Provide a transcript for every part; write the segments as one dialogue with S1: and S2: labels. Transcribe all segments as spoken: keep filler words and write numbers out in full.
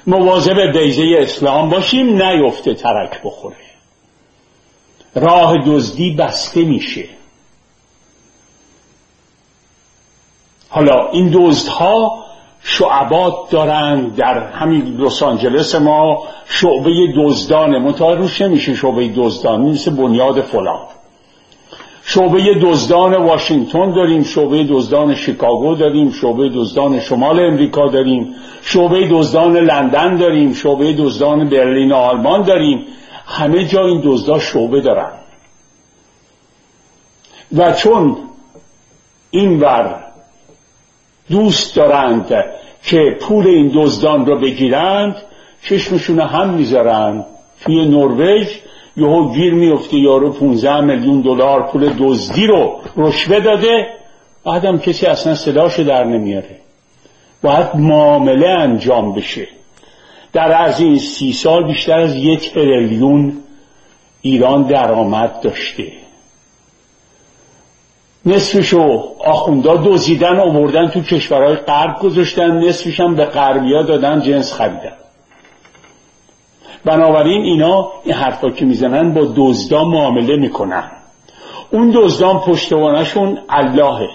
S1: مواظب بیضه اسلام باشیم نیفته ترک بخوره. راه دزدی بسته میشه. حالا این دزدها شعبات دارند. در همین لس آنجلس ما شعبه دزدان، منتها روش نمیشه شعبه دزدان، مثل بنیاد فلان. شعبه دزدان واشنگتن داریم، شعبه دزدان شیکاگو داریم، شعبه دزدان شمال امریکا داریم، شعبه دزدان لندن داریم، شعبه دزدان برلین و آلمان داریم. همه جا این دزدا شعبه دارن و چون اینور دوست دارند که پول این دزدان رو بگیرند، چشمشون هم میذارن. توی نروژ یهو گیر میفته یارو پونزده میلیون دلار پول دزدی رو رشوه داده، بعدم کسی اصلا صداشو در نمیاره. باید معامله انجام بشه. در از این سی سال بیشتر از یک تریلیون ایران درآمد داشته. نصفشو آخوندا دزدیدن آوردن تو کشورهای غرب گذاشتن، نصفش هم به غربیا دادن جنس خریدن. بنابراین اینا این حرفا که میزنن با دزدا معامله میکنن. اون دزدان پشتوانشون اللهه.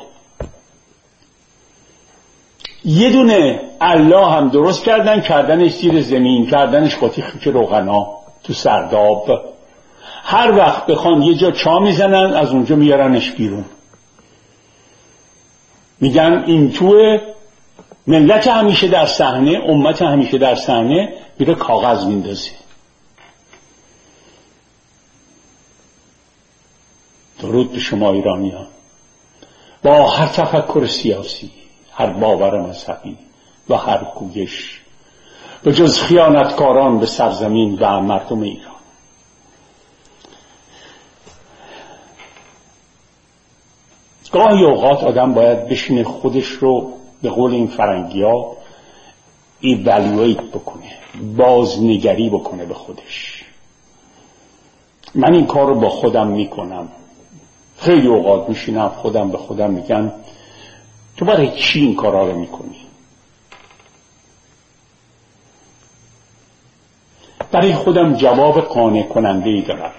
S1: یه دونه الله هم درست کردن، کردنش زیر زمین، کردنش قاطی خیک روغنا تو سرداب. هر وقت بخوان یه جا چا میزنن از اونجا میارنش بیرون. میگن این توه، ملت همیشه در صحنه، امت همیشه در صحنه، میره کاغذ میندازه. درود به شما ایرانیان. با هر تفکر سیاسی، هر باور مذهبی و هر کویش، به جز خیانتکاران به سرزمین و مردم ایران. گاهی اوقات آدم باید بشینه خودش رو به قول این فرنگی ها ایوالویت بکنه، بازنگری بکنه به خودش. من این کار رو با خودم میکنم. خیلی اوقات میشینم خودم به خودم میگم تو برای چی این کارا رو میکنی؟ برای خودم جواب قانع کننده ای دارم.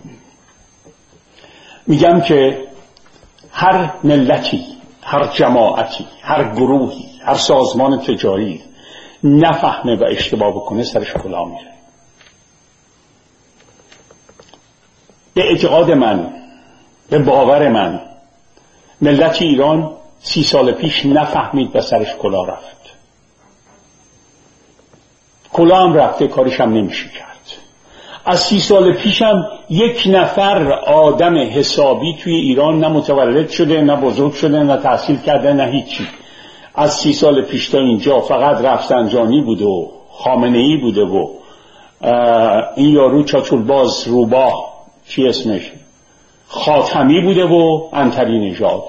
S1: میگم که هر ملتی، هر جماعتی، هر گروهی، هر سازمان تجاری نفهمه و اشتباه بکنه سرش کلاه میره. به اعتقاد من، به باور من، ملت ایران سی سال پیش نفهمید و سرش کلاه رفت. کلاه هم رفته، کارش هم نمیشه کرد. از سی سال پیشم یک نفر آدم حسابی توی ایران نه متولد شده، نه بزرگ شده، نه تحصیل کرده، نه هیچی. از سی سال پیش تا اینجا فقط رفسنجانی بوده و خامنه‌ای بوده و این یارو چاچولباز روباه چی اسمش خاتمی بوده و عنتری نژاد.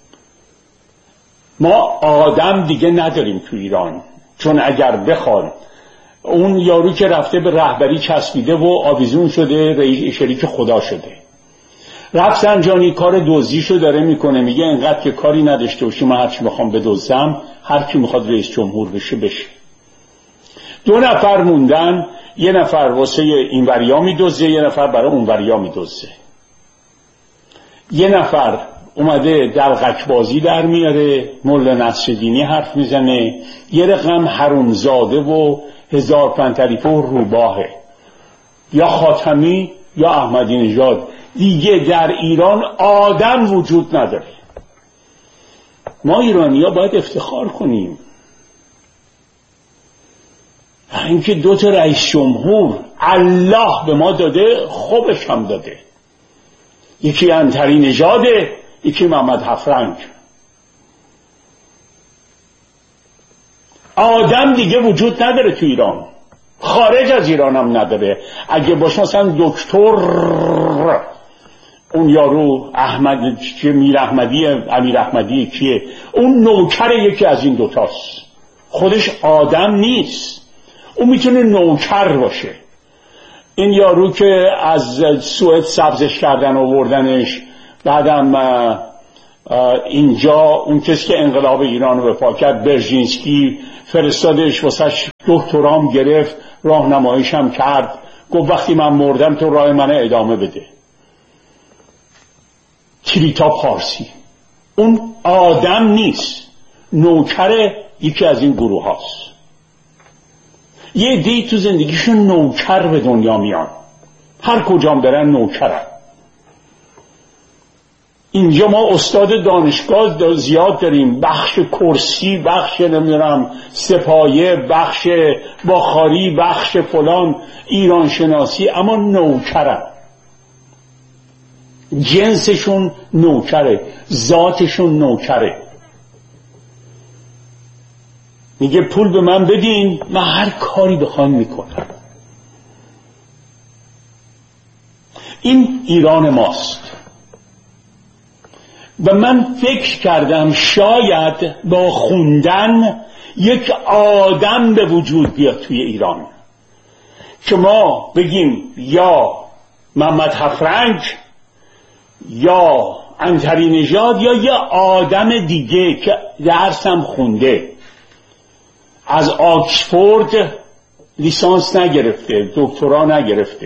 S1: ما آدم دیگه نداریم تو ایران. چون اگر بخوان اون یارو که رفته به رهبری چسبیده و آویزون شده، رئیس شریک خدا شده. رفسنجانی کار دزدیشو داره میکنه، میگه اینقدر که کاری نداشته باشی من هرچی بخوام بدزدم، هر کی میخواد رئیس جمهور بشه بشه. دو نفر موندن، یه نفر واسه این وریا میدزده، یه نفر برای اون وریا میدزده. یه نفر اومده دلغک بازی در میاره، مولا نصرالدینی حرف میزنه، یه رقم حرومزاده و هزار پنطریفه و روباهه، یا خاتمی یا احمدی نژاد. دیگه در ایران آدم وجود نداره. ما ایرانی ها باید افتخار کنیم. اینکه دو تا رئیس جمهور الله به ما داده، خوبش هم داده. یکی عنتری نژاده، یکی محمد هفرنگ. آدم دیگه وجود نداره تو ایران، خارج از ایران هم نداره. اگه باشه مثلا دکتر اون یارو احمد چیه، میر احمدی، امیر احمدی کیه، اون نوکر یکی از این دوتاست، خودش آدم نیست. اون میتونه نوکر باشه. این یارو که از سوئد سبزش کردن آوردنش، بعدم اینجا اون کسی که انقلاب ایران رو به پا کرد، برژینسکی فرستادش واسش دکترام گرفت، راهنماییشم کرد، گفت وقتی من مردم تو راه من ادامه بده. کلیتا پارسی. اون آدم نیست، نوکر یکی از این گروه هاست. یه عده‌ای تو زندگیشون نوکر به دنیا میان، هر کجا برن نوکرن. اینجا ما استاد دانشگاه زیاد داریم، بخش کرسی، بخش نمیدونم سپایه، بخش باخاری، بخش فلان، ایران شناسی، اما نوکرن. جنسشون نوکره، ذاتشون نوکره. میگه پول به من بدین، من هر کاری بخوام میکنم. این ایران ماست. و من فکر کردم شاید با خوندن یک آدم به وجود بیاد توی ایران که ما بگیم یا محمد هفرنگ یا عنتری نژاد یا یه آدم دیگه که درسم خونده، از آکسفورد لیسانس نگرفته، دکترا نگرفته.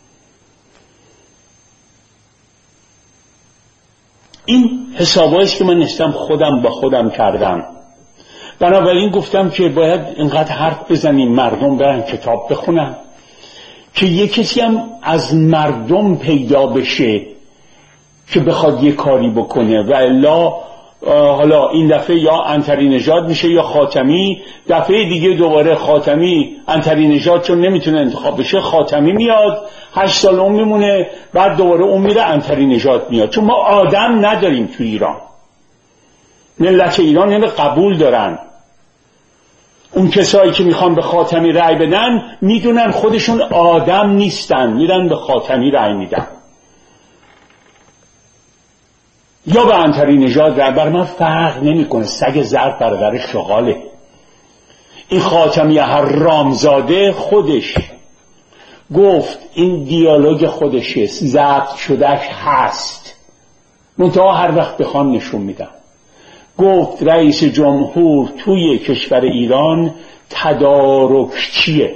S1: این حساباییست که من نشستم خودم با خودم کردم. بنابراین گفتم که باید اینقدر حرف بزنیم مردم برن کتاب بخونن که یه کسی هم از مردم پیدا بشه که بخواد یه کاری بکنه، و الا حالا این دفعه یا عنتری نژاد میشه یا خاتمی، دفعه دیگه دوباره خاتمی عنتری نژاد چون نمیتونه انتخاب بشه خاتمی میاد، هشت سال اون میمونه، بعد دوباره اون میره عنتری نژاد میاد. چون ما آدم نداریم تو ایران. ملت ایران یعنی قبول دارن. اون کسایی که میخوان به خاتمی رأی بدن میدونن خودشون آدم نیستن، میرن به خاتمی رأی میدن یا به عنتری نژاد. بر من فرق نمیکنه، سگ زرد برادر شغاله. این خاتمی حرامزاده خودش گفت، این دیالوگ خودشه، ضبط شدهش هست، منتها هر وقت بخوام نشون میدم. گفت رئیس جمهور توی کشور ایران تدارکچیه،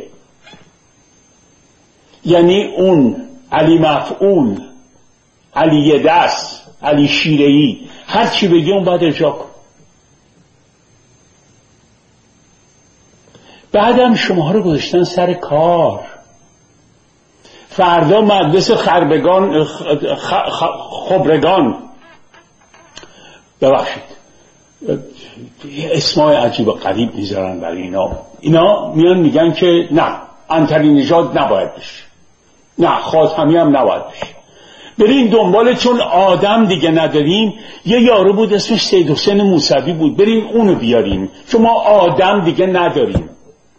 S1: یعنی اون علی مفعول، علی دست، علی شیره‌ای، هر چی بگه اون باید اجرا کن. بعدم شما رو گذاشتن سر کار. فردا مجلس خربگان خ... خ... خبرگان ببخشید اسمای عجیب و غریب میذارن برای اینا. اینا میان میگن که نه عنتری نژاد نباید بشه، نه خاتمی هم نباید بشه. برین دنبال، چون آدم دیگه نداریم. یه یارو بود اسمش سید حسین موسوی بود، برین اونو بیارین، چون ما آدم دیگه نداریم.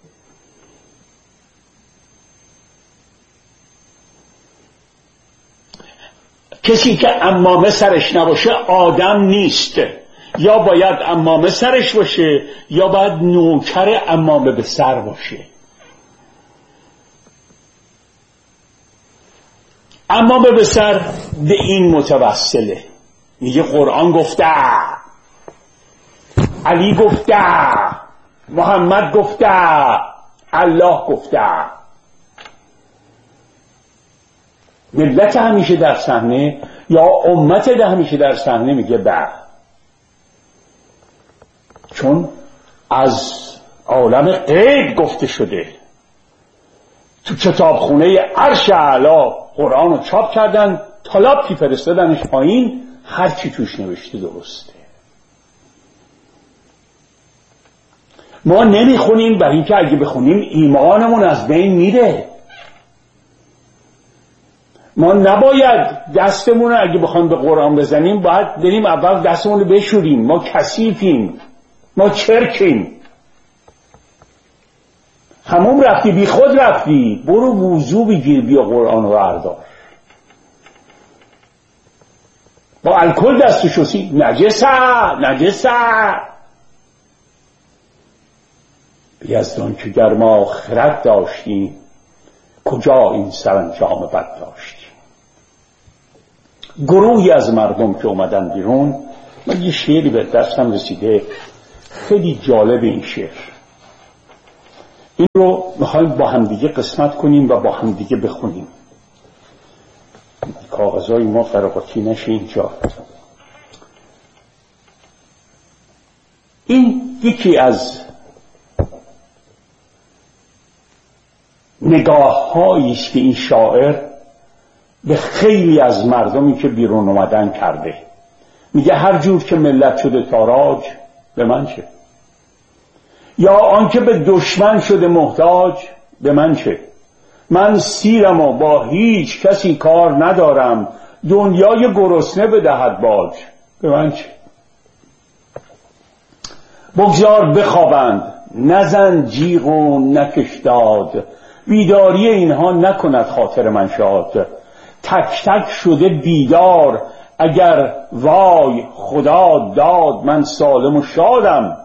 S1: کسی که عمامه سرش نباشه آدم نیست. یا باید عمامه سرش باشه یا باید نوکر عمامه به سر باشه. عمامه به سر به این متوسله. میگه قرآن گفته، علی گفته، محمد گفته، الله گفته. ملت همیشه در صحنه یا امت ده همیشه در صحنه میگه به، چون از عالم غیب گفته شده. تو کتابخونه عرش اعلی قرآن رو چاپ کردن، تالاپی فرستادنش پایین، هر چی توش نوشته درسته. ما نمیخونیم برای اینکه اگه بخونیم ایمانمون از بین میره. ما نباید دستمون رو اگه بخوایم به قرآن بزنیم باید بریم اول دستمون رو بشوریم. ما کثیفیم، ما چرکیم. همون رفتی بی خود رفتی، برو وضو بگیر بیا قرآن رو بردار. با الکل دست شستی نجسه نجسه. بیازدان که گر ما خرد داشتیم کجا این سرانجام بد داشتیم. گروهی از مردم که اومدن بیرون، من یه شعری به دستم رسیده خیلی جالب این شعر. این رو میخوایم با همدیگه قسمت کنیم و با همدیگه بخونیم. کاغذهای ما فراغاتی نشه اینجا. این یکی از نگاه هایی است که این شاعر به خیلی از مردمی که بیرون اومدن کرده. میگه هر جور که ملت شده تاراج به من چه، یا آنکه به دشمن شده محتاج به من چه، من سیرم و با هیچ کسی کار ندارم، دنیای گرسنه بدهد باج به من چه. بگذار بخوابند نزن جیغ و نکش داد، بیداری اینها نکند خاطر من شاد، تک تک شده بیدار اگر وای خدا داد، من سالم و شادم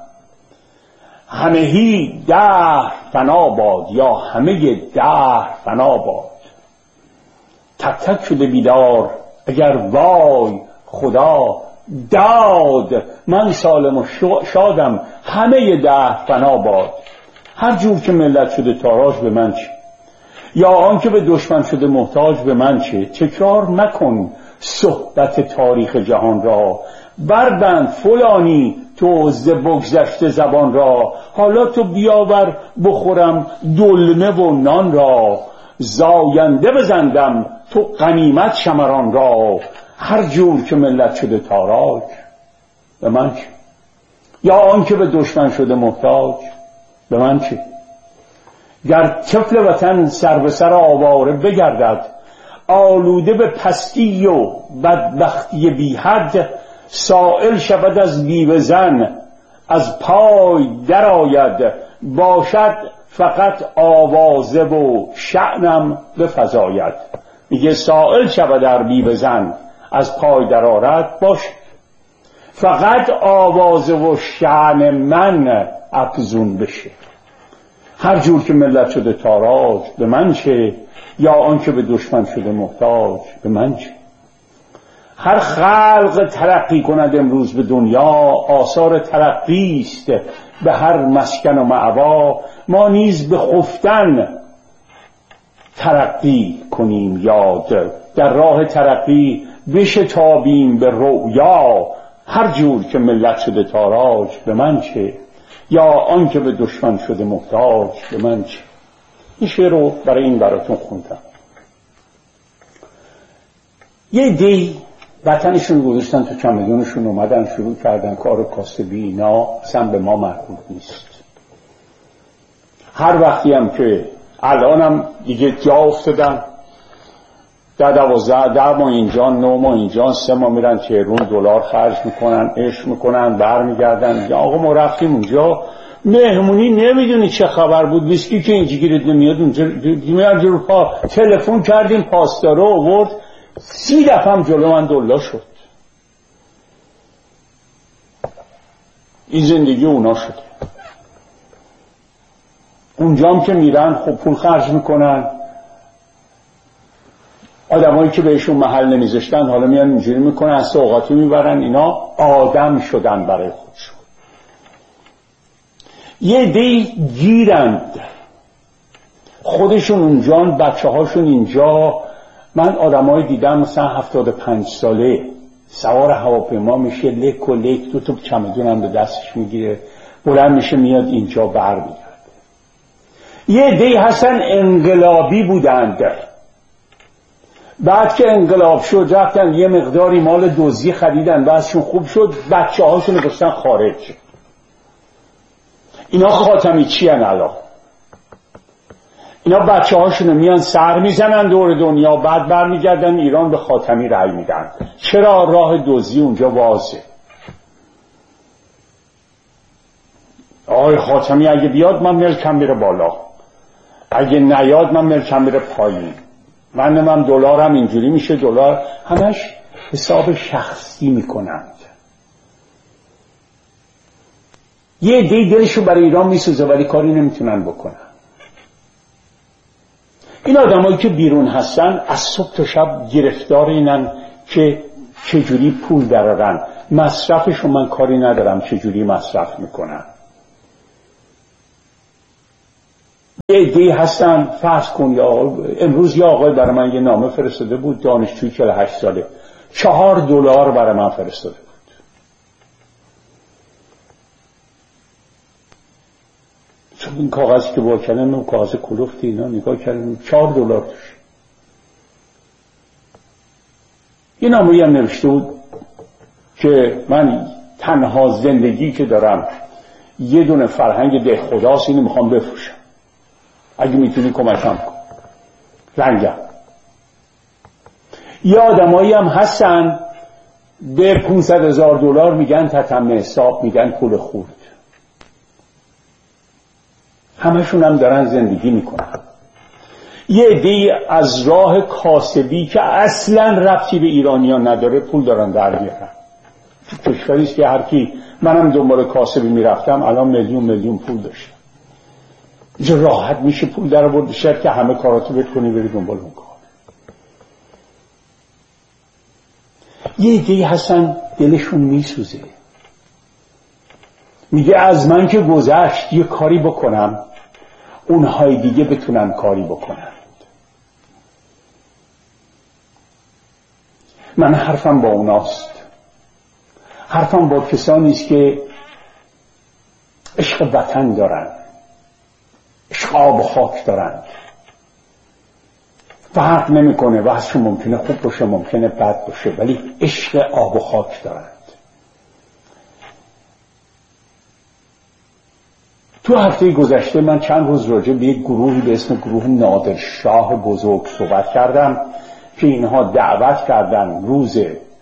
S1: همهی دهر فنا باد، یا همه دهر فنا باد. تک تک شده بیدار اگر وای خدا داد، من سالم و شادم همه دهر فنا باد. هر جور که ملت شده تاراج به من چه، یا آن که به دشمن شده محتاج به من چه. تکرار مکن صحبت تاریخ جهان را، بربند فلانی تو ز بگذشته زبان را، حالا تو بیاور بخورم دلمه و نان را، زاینده بزندم تو غنیمت شمران را. هر جور که ملت شده تاراج به من چه، یا آن که به دشمن شده محتاج به من چه. گر طفل وطن سر به سر آواره بگردد، آلوده به پستی و بدبختی بی حد، سائل شود از بیوه زن از پای درآید، باشد فقط آوازه و شأنم بفزاید. میگه سائل شود در بیوه زن از پای درآرد، باش فقط آوازه و شأن من افزون بشه. هر جور که ملت شده تاراج به من چه، یا آن که به دشمن شده محتاج به من چه. هر خلق ترقی کند امروز به دنیا، آثار ترقی است به هر مسکن و مأوا. ما نیز به خفتن ترقی کنیم یاد، در راه ترقی بشتابیم به رؤیا. هر جور که ملت شده تاراج به من چه، یا آن که به دشمن شده محتاج به من چه. این شعر رو برای این براتون خوندم. یه دی وطنشون گذاشتن تو چمدونشون، اومدن شروع کردن کار کاسبی. اینا اصلا به ما مربوط نیست. هر وقتی هم که الانم دیگه جا افتادن، در دوازده ده ماه اینجا، نه ماه اینجا، سه ماه میرن تهرون دلار خرج میکنن، عشق میکنن، برمیگردن. یا آقا ما رفتیم اونجا مهمونی، نمیدونی چه خبر بود، ویسکی که اینجا گیرت نمیاد اونجا میاد جلو پا، تلفن کردیم پاسدار رو آورد، سی دفعه هم جلو من دلا شد. این زندگی اونا شده. اونجا هم که میرن خب پول خرج میکنن، آدمایی که بهشون محل نمیذاشتن حالا میان اینجوری میکنن، از سوغاتی میبرن. اینا آدم شدن برای خودشون. یه دی گیرند خودشون اونجا، بچه هاشون اینجا. من آدمایی دیدم مثلا هفتاد و پنج ساله سوار هواپیما میشه، لک و لک دو تا چمدونم به دستش میگیره، بلند میشه میاد اینجا برمیگرده. یه دی هستن انقلابی بودند، بعد که انقلاب شد رفتن یه مقداری مال دزدی خریدن، بعدشون خوب شد، بچه هاشون رو گذاشتن خارج. اینا خاتمی چی هن الان؟ اینا بچه هاشون میان سر میزنن دور دنیا، بعد برمیگردن ایران به خاتمی رأی میدن. چرا؟ راه دزدی اونجا واضحه. آقای خاتمی اگه بیاد من ملکم میره بالا، اگه نیاد من ملکم میره پایین، من من دلارم اینجوری میشه. دلار همش حساب شخصی میکنند. یه دی دلشو برای ایران میسوزه ولی کاری نمیتونن بکنن. این آدمایی که بیرون هستن از صبح تا شب گرفتار اینن که چجوری پول درارن. مصرفشو من کاری ندارم چجوری مصرف میکنن. یه عده‌ای هستن، فرض کن یا امروز یه آقای برای من یه نامه فرستاده بود، دانشجوی چهل و هشت ساله، چهار دلار برای من فرستاده بود. چون این کاغذی که با کردن اون کاغذ کلفتی اینا نگاه کردن چهار دلار توش. یه نامه‌ای هم نوشته بود که من تنها زندگی که دارم یه دونه فرهنگ ده خداست، اینو میخوام بفروشم، اگه میتونی کمکم کن، رنگم. یه آدمایی هم هستن به پانصد هزار دلار میگن تتمه حساب، میگن پول خورد. همشون هم دارن زندگی میکنن. یه عده‌ای از راه کاسبی که اصلا ربطی به ایرانیان نداره پول دارن در بیارن. کشوری است که هر کی، منم دنبال کاسبی میرفتم الان میلیون میلیون پول داشتم. اینجا راحت میشه پول در آورد، شاید که همه کاراتو بکنی بری دنبال اون کار. یه عده‌ای هستن دلشون میسوزه، میگه از من که گذشت یه کاری بکنم اونهای دیگه بتونن کاری بکنن. من حرفم با اوناست، حرفم با کسانی است که عشق وطن دارن، عشق آب و خاک دارن. فرق نمیکنه، وضعشون ممکنه خوب باشه ممکنه بد باشه، ولی عشق آب و خاک دارن. تو هفته گذشته من چند روز راجع به یک گروهی به اسم گروه نادرشاه بزرگ صحبت کردم که اینها دعوت کردن روز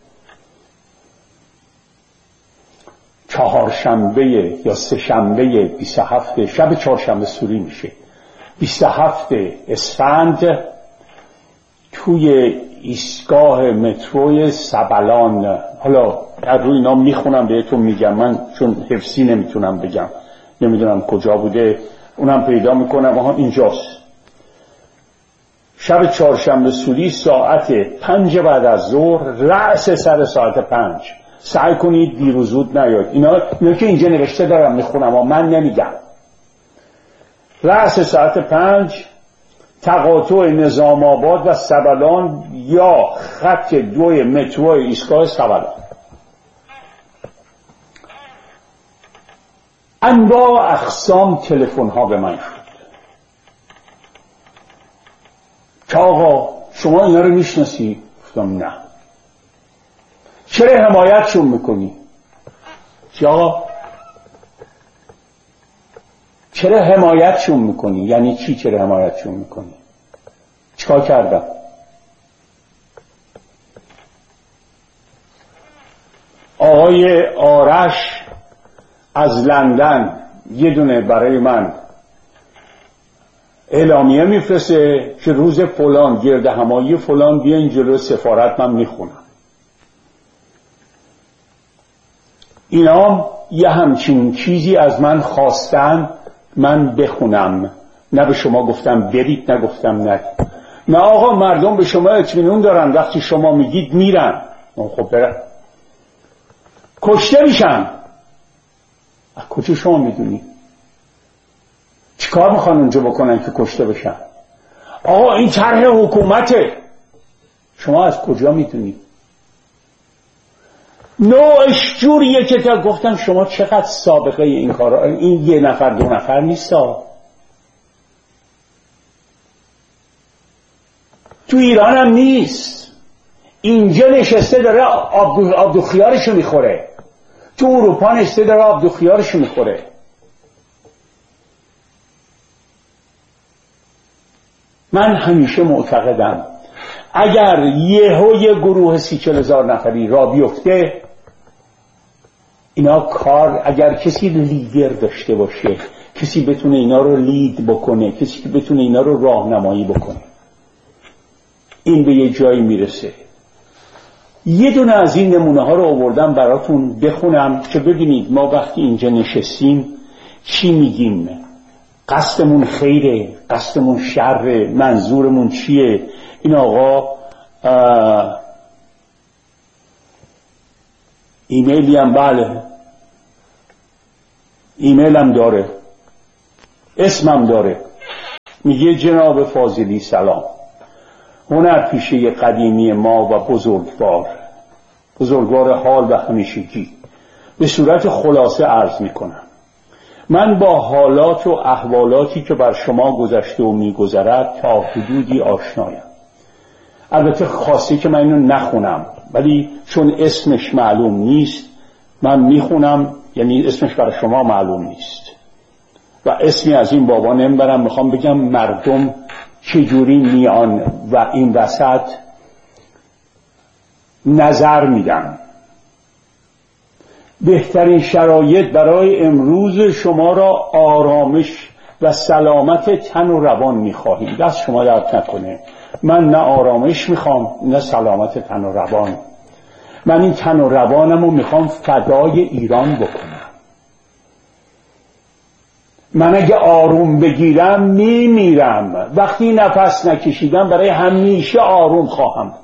S1: چهارشنبه یا سه شنبه بیست و هفت شب چهارشنبه سوری میشه بیست و هفت اسفند توی ایستگاه متروی سبلان. حالا در روی اینا میخونم بهتون میگم، من چون حفظی نمیتونم بگم، نمیدونم کجا بوده، اونم پیدا میکنم. آها اینجاست. شب چهارشنبه سوری ساعت پنج بعد از ظهر، رأس سر ساعت پنج. سعی کنید دیر و زود نیاید. اینا, اینا که اینجا نوشته دارم میخونم و من نمیگم. رأس ساعت پنج تقاطع نظام آباد و سبلان یا خط دوی متروی ایستگاه سبلان. انواع اقسام تلفن ها به من شد که آقا شما اینا رو میشناسی؟ گفتم نه. چرا حمایتشون میکنی؟ چه آقا چرا حمایتشون میکنی؟ یعنی چی چرا حمایتشون میکنی؟ چیکار کردم؟ آقای آرش از لندن یه دونه برای من اعلامیه میفرسته که روز فلان گرد همایی فلان بیاین جلو سفارت، من میخونم. اینا یه همچین چیزی از من خواستن من بخونم، نه به شما گفتم برید، نه گفتم نه. نه آقا مردم به شما اطمینان دارن، وقتی شما میگید میرن. خب برن، کشته میشن. کجا شما میدونی؟ چیکار میخوان اونجا بکنن که کشته بشن؟ آقا این طرح حکومته. شما از کجا میدونی؟ نوعش جوریه که تا گفتم شما چقدر سابقه این کارا، این یه نفر دو نفر نیستا. تو ایران هم نیست. اینجا نشسته داره آبدو خیارشو میخوره، تو اروپا نشسته داره آبدو خیارشو میخوره. من همیشه معتقدم اگر یهو یه گروه سی چل هزار نفری را بیفته، اینا کار، اگر کسی لیدر داشته باشه، کسی بتونه اینا رو لید بکنه، کسی که بتونه اینا رو راهنمایی بکنه، این به یه جایی میرسه. یه دونه از این نمونه ها رو آوردم براتون بخونم که ببینید ما وقتی اینجا نشستیم چی میگیم. قصدمون خیره، قصدمون شره، منظورمون چیه. این آقا ایمیلی هم بله، ایمیل هم داره، اسمم داره، میگه جناب فاضلی سلام، هنرپیشه قدیمی ما و بزرگوار بزرگوار حال و همیشگی، به صورت خلاصه عرض میکنم من با حالات و احوالاتی که بر شما گذشته و میگذرد تا حدودی آشنایم. البته خواسته که من اینو نخونم، ولی چون اسمش معلوم نیست من میخونم، یعنی اسمش برای شما معلوم نیست و اسمی از این بابا نمیبرم. میخوام بگم مردم چجوری میان و این وسط نظر میدن. بهترین شرایط برای امروز شما را آرامش و سلامت تن و روان میخواهیم. دست شما درد نکنه، من نه آرامش میخوام نه سلامت تن و روان. من این تن و روانمو میخوام فدای ایران بکنم. من اگه آروم بگیرم میمیرم. وقتی نفس نکشیدم برای همیشه آروم خواهم بود.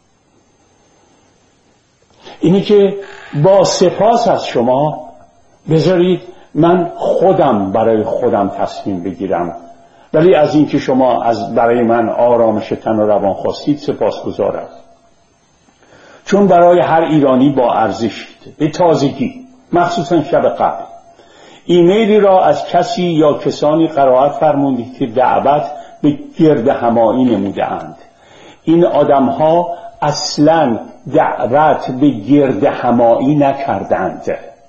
S1: اینی که با سپاس از شما بذارید من خودم برای خودم تصمیم بگیرم، ولی از اینکه شما از برای من آرامش تن و روان خواستید سپاسگزارم. چون برای هر ایرانی با ارزشید. به تازگی مخصوصا شب قبل ایمیلی را از کسی یا کسانی قرائت فرمودید که دعوت به گرد همایی نموده اند. این آدم ها اصلا دعوت به گرد همایی نکردند.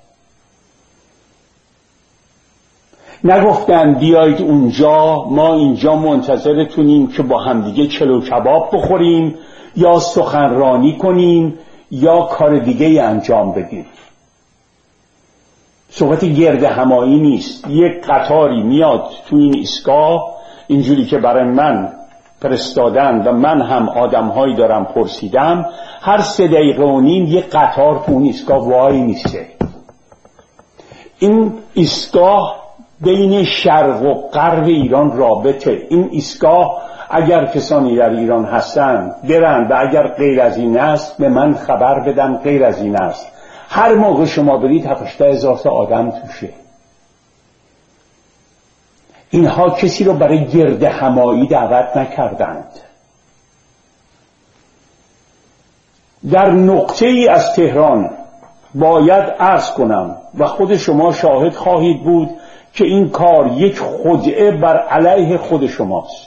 S1: نگفتند بیایید اونجا، ما اینجا منتظرتونیم که با همدیگه چلو کباب بخوریم یا سخنرانی کنیم یا کار دیگه انجام بدیم. صحبت گرد همایی نیست. یک قطاری میاد تو این ایستگاه اینجوری که برای من فرستادن و من هم آدم‌هایی دارم پرسیدم، هر سه دقیقه و نیم یک قطار تو اون ایستگاه وای میسته. این ایستگاه بین شرق و غرب ایران رابطه. این ایستگاه اگر کسانی در ایران هستن برن و اگر غیر از این است به من خبر بدن غیر از این است. هر موقع شما برید هفت هزار تا آدم توشه. اینها کسی رو برای گرد همایی دعوت نکردند. در نقطه ای از تهران باید عرض کنم و خود شما شاهد خواهید بود که این کار یک خدعه بر علیه خود شماست.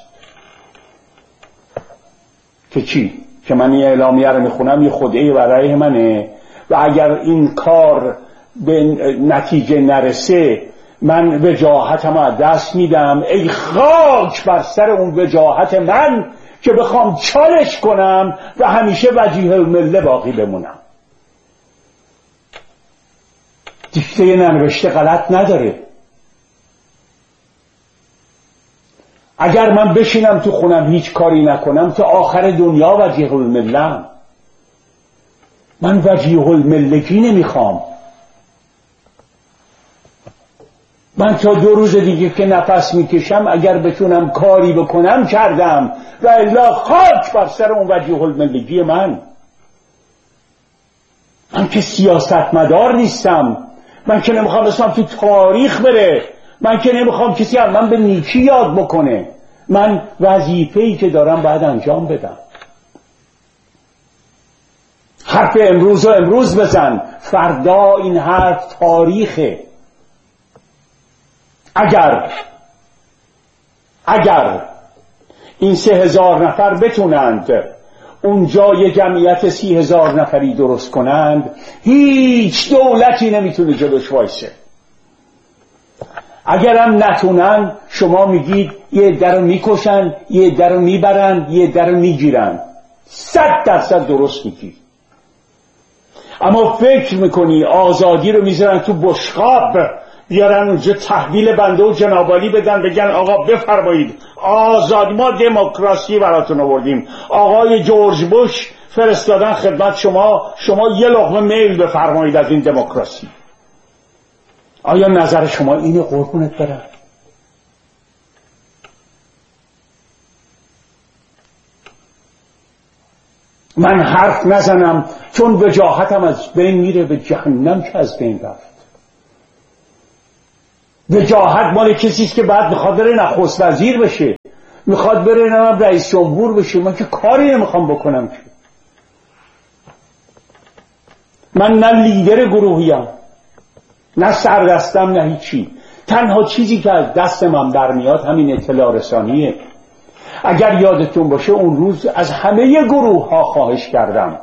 S1: که چی؟ که من این اعلامیه رو میخونم یه خدعه بر علیه منه و اگر این کار به نتیجه نرسه من وجاهتم از دست میدم. ای خاک بر سر اون وجاهت من که بخوام چالش کنم و همیشه وجیه المله باقی بمونم. دیکته ننوشته غلط نداره. اگر من بشینم تو خونم هیچ کاری نکنم تا آخر دنیا وجیه المله. من وجیه الملگی نمیخوام. من تا دو روز دیگه که نفس میکشم اگر بتونم کاری بکنم کردم و الا خاک بر سر اون وجیه الملگی من. من که سیاستمدار نیستم. من که نمیخوام اسمم تو تاریخ بره. من که نمیخوام کسی از من به نیکی یاد بکنه. من وظیفه‌ای که دارم باید انجام بدم. حرف امروز و امروز بزن، فردا این حرف تاریخه. اگر اگر این سه هزار نفر بتونند اونجا یه جمعیت سی هزار نفری درست کنند هیچ دولتی نمیتونه جلوش وایسه. اگرم نتونن شما میگید یه عده رو میکشن، یه عده رو میبرن، یه عده رو میگیرن. صد درصد درست میگی. اما فکر میکنی آزادی رو میذارن تو بشقاب بیارن اونجا تحویل بنده و جنابالی بدن بگن آقا بفرمایید آزادی، ما دموکراسی براتون آوردیم، آقای جورج بوش فرستادن خدمت شما، شما یه لقمه میل بفرمایید از این دموکراسی. آیا نظر شما اینه قربونت برم؟ من حرف نزنم چون وجاهتم از بین میره، به جهنم که از بین رفت. وجاهت مال کسیست که بعد بخاطر نخست وزیر بشه. میخواد بره نمیم رئیس جمهور بشه، من که کاری نمیخوام بکنم. که من نه لیدر گروهیم، نه سردستم، نه هیچی. تنها چیزی که از دست من برمیاد همین اطلاع رسانیه. اگر یادتون باشه اون روز از همه گروه ها خواهش کردم،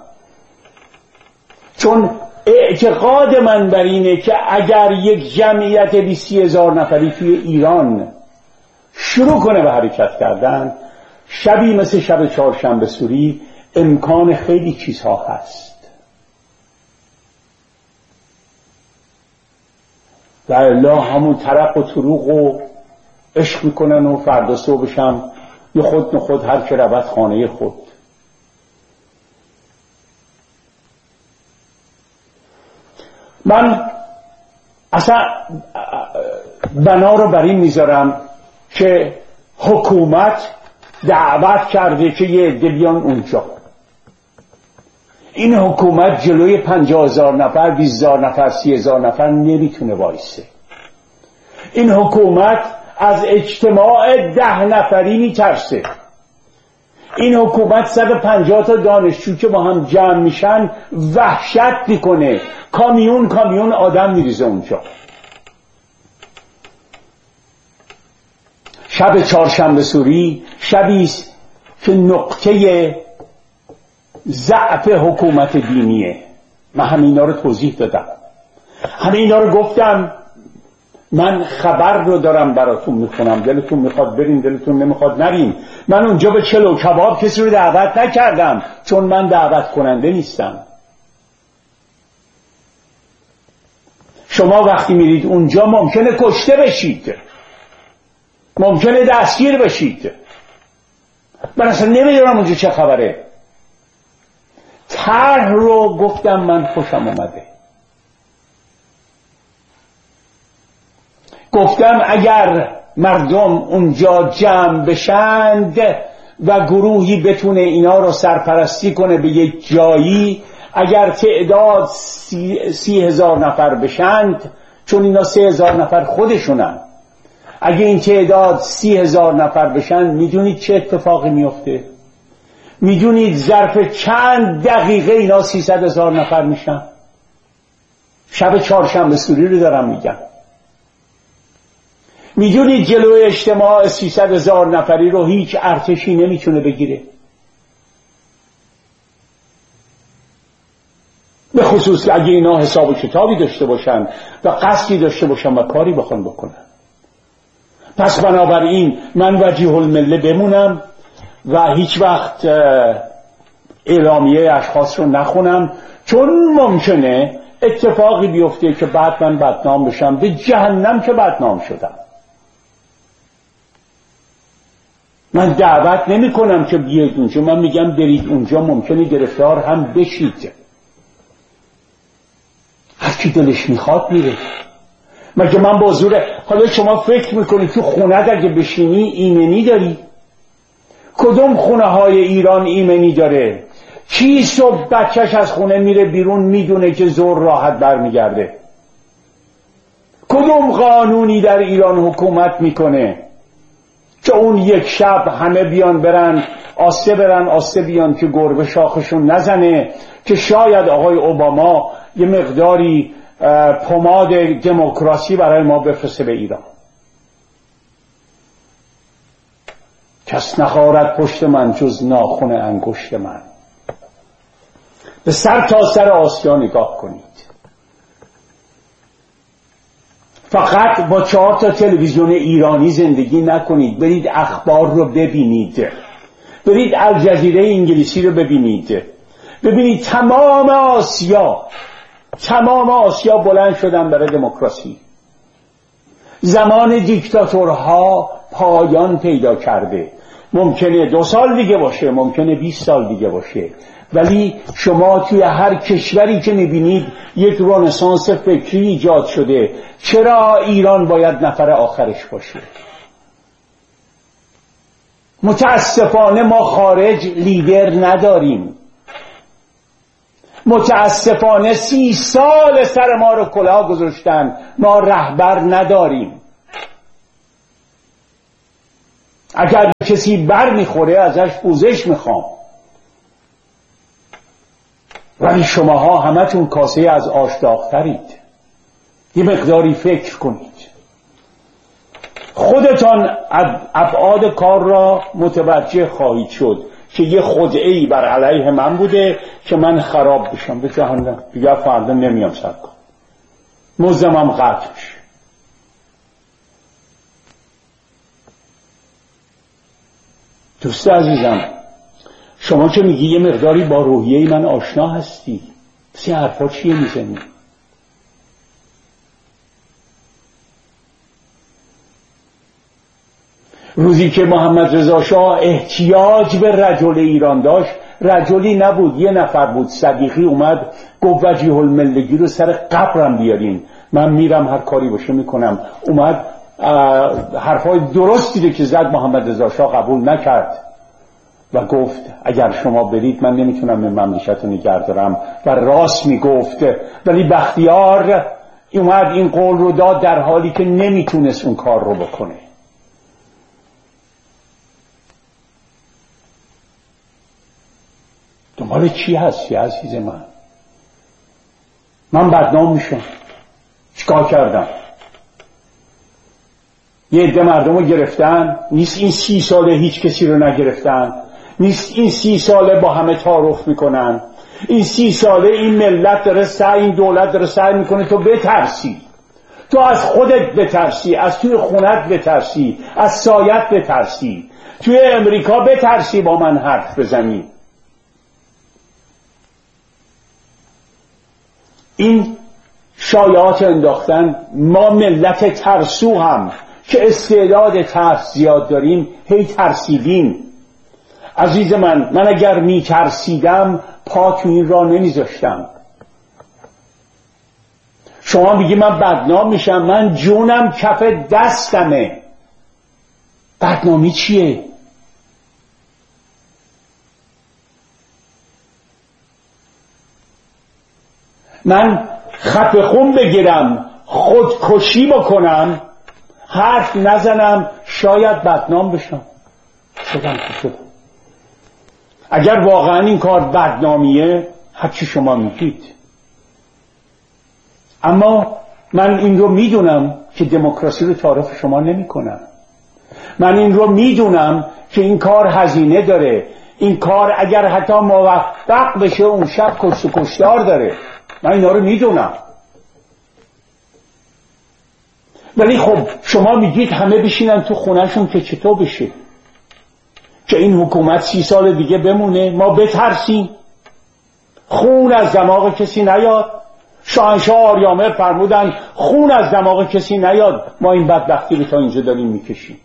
S1: چون اعتقاد من بر اینه که اگر یک جمعیت بیست هزار نفری توی ایران شروع کنه به حرکت کردن، شبی مثل شب چهارشنبه سوری امکان خیلی چیزها هست. و الا همون طرق و طروق و عشق میکنن و فردا صبحشم یه خود نخود هر که رود خانه خود. من اصلا بنا رو بر این میذارم که حکومت دعوت کرده که یه عده بیان اونجا. این حکومت جلوی پنجاه هزار نفر، بیست هزار نفر، سی هزار نفر نمیتونه وایسه. این حکومت از اجتماع ده نفری میترسه. این حکومت صد و پنجاه تا دانشجو که با هم جمع میشن وحشت میکنه، کامیون کامیون آدم میریزه اونجا. شب چهارشنبه سوری شبیست که نقطه ضعف حکومت دینیه. من همینا رو توضیح دادم، همینا رو گفتم. من خبر رو دارم براتون میخونم، دلتون میخواد برین، دلتون نمیخواد نرین. من اونجا به چلو کباب کسی رو دعوت نکردم، چون من دعوت کننده نیستم. شما وقتی میرید اونجا ممکنه کشته بشید، ممکنه دستگیر بشید. من اصلا نمیدونم اونجا چه خبره. طرح رو گفتم من خوشم اومده. گفتم اگر مردم اونجا جمع بشند و گروهی بتونه اینا رو سرپرستی کنه به یک جایی، اگر تعداد سی, سی هزار نفر بشند، چون اینا سه هزار نفر خودشونن، اگه این تعداد سی هزار نفر بشن، میدونید چه اتفاقی میفته؟ میدونید ظرف چند دقیقه اینا سیصد هزار نفر میشن؟ شب چهارشنبه سوری رو دارم میگم. میدونید جلوی اجتماع سیصد هزار نفری رو هیچ ارتشی نمیتونه بگیره، به خصوص که اگه اینا حساب و کتابی داشته باشن و قصدی داشته باشن و کاری بخوان بکنن. پس بنابراین من وجیه المله بمونم و هیچ وقت اعلامیه اشخاص رو نخونم، چون ممکنه اتفاقی بیفته که بعد من بدنام بشم، به جهنم که بدنام شدم. من دعوت نمی کنم که بیاید اونجا، من میگم برید اونجا، ممکنه گرفتار هم بشید. هر کی دلش میخواد میره. مگه من با زور؟ حالا شما فکر میکنید تو خونه اگه بشینی ایمنی داری؟ کدوم خونه های ایران ایمنی داره؟ کی صبح بچهش از خونه میره بیرون میدونه که زور راحت برمیگرده؟ کدوم قانونی در ایران حکومت میکنه که اون یک شب همه بیان برن آسته برن آسته بیان که گربه شاخشون نزنه، که شاید آقای اوباما یه مقداری پماد دموکراسی برای ما بفرسته به ایران؟ کس نخارد پشت من جز ناخن انگشت من. به سر تا سر آسیا نگاه کنید. فقط با چهار تا تلویزیون ایرانی زندگی نکنید، برید اخبار رو ببینید، برید الجزیره انگلیسی رو ببینید، ببینید تمام آسیا تمام آسیا بلند شدن برای دموکراسی. زمان دیکتاتورها پایان پیدا کرده. ممکنه دو سال دیگه باشه، ممکنه بیست سال دیگه باشه، ولی شما توی هر کشوری که میبینید یک رنسانس فکری ایجاد شده. چرا ایران باید نفر آخرش باشه؟ متاسفانه ما خارج لیدر نداریم. متاسفانه سی سال سر ما رو کلاه گذاشتن، ما رهبر نداریم. اگر کسی بر میخوره ازش پوزش میخوام. ولی شماها همتون کاسه از آش داغ‌ترید. یه مقداری فکر کنید. خودتان ابعاد کار را متوجه خواهید شد که یه خدعه‌ای بر علیه من بوده که من خراب بشم به جهنم. دیگه فردا نمیام سرکار، مزدمم قطع میشه. دوست عزیزم، شما که میگی یه مقداری با روحیه من آشنا هستی، پس این حرفا چیه میزنی؟ روزی که محمد رضا شاه احتیاج به رجل ایران داشت، رجلی نبود، یه نفر بود، صدیقی اومد گفت وجیه الملگی رو سر قبرم بیارین، من میرم هر کاری باشه میکنم. اومد حرفای درستی رو که زد محمد رضا شاه قبول نکرد و گفت اگر شما برید من نمیتونم این مملکت رو نگه دارم، و راست میگفت. ولی بختیار اومد این قول رو داد در حالی که نمیتونست اون کار رو بکنه. دنبال چی هستی عزیز من؟ من بدنام میشم، چیکار کردم؟ یه عده مردم رو گرفتن، نیست این سی ساله هیچ کسی رو نگرفتن، نیست این سی ساله با همه تعارف میکنن، این سی ساله این ملت داره سعی، این دولت داره سعی میکنه تو بترسی، تو از خودت بترسی، از توی خونت بترسی، از سایت بترسی، توی امریکا بترسی با من حرف بزنی. این شایعات انداختن. ما ملت ترسو هم که استعداد ترس زیاد داریم هی ترسیدیم. عزیز من، من اگر می ترسیدم پا تو این راه نمی زاشتم. شما میگی من بدنام میشم، من جونم کف دستمه. بدنامی چیه؟ من خط خون بگیرم، خودکشی بکنم، حرف نزنم، شاید بدنام بشم. شدم که شدم. اگر واقعا این کار بدنامیه هرچی شما میگید، اما من این رو میدونم که دموکراسی رو تعارف شما نمی کنم. من این رو میدونم که این کار هزینه داره، این کار اگر حتی موفق بشه اون شب کشت و کشتار داره. من اینا رو میدونم. ولی خب شما میگید همه بشینن تو خونهشون که چطور بشه؟ که این حکومت سی سال دیگه بمونه، ما بترسیم، خون از دماغ کسی نیاد. شاهنشاه آریامر فرمودن خون از دماغ کسی نیاد. ما این بدبختی رو تا اینجا داریم میکشیم.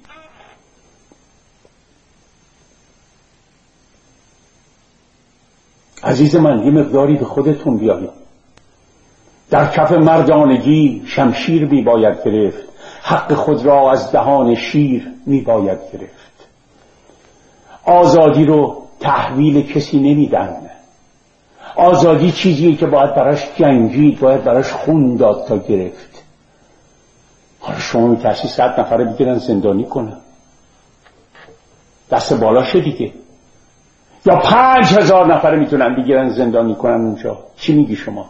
S1: عزیز من، یه مقداری به خودتون بیایید. در کف مردانگی شمشیر می باید گرفت، حق خود را از دهان شیر می باید گرفت. آزادی رو تحویل کسی نمیدن. آزادی چیزیه که باید براش جنگید، باید براش خون داد تا گرفت. حالا شما میترسی صد نفره بگیرن زندانی کنن، دست بالاشه دیگه. یا پنج هزار نفره میتونن بگیرن زندانی کنن اونجا. چی میگی شما؟